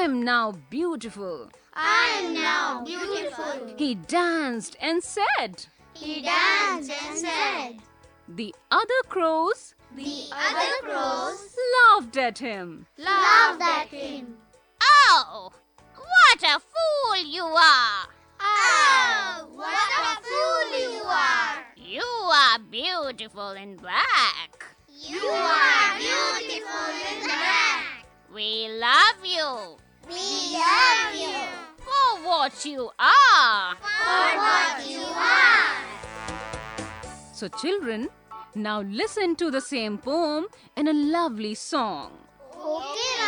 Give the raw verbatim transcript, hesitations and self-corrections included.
am now beautiful. I am now beautiful. He danced and said. He danced and said. The other crows The other crows laughed at him. laughed at him. Oh, what a fool you are! Oh, what a fool you are! You are beautiful in black. You are beautiful in black. We love you We love you for what you are. for what you are. So children, now listen to the same poem in a lovely song. Okay,